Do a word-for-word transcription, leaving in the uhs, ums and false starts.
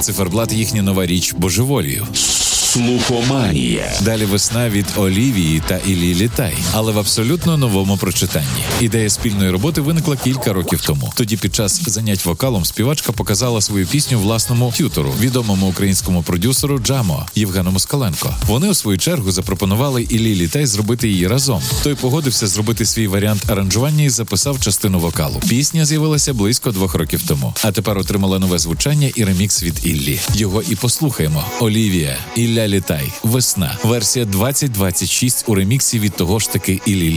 Циферблат їхня нова річ «Божеволію». Слухоманія. Далі «Весна» від Олівії та Іллі Літай, але в абсолютно новому прочитанні. Ідея спільної роботи виникла кілька років тому. Тоді під час занять вокалом співачка показала свою пісню власному т'ютору, відомому українському продюсеру Джамо Євгену Москаленко. Вони у свою чергу запропонували Іллі Літай зробити її разом. Той погодився зробити свій варіант аранжування і записав частину вокалу. Пісня з'явилася близько двох років тому, а тепер отримала нове звучання і ремікс від Іллі. Його і послухаємо. Олівія, Ілля Літай, «Весна». Версія двадцять двадцять шість у реміксі від того ж таки Іллі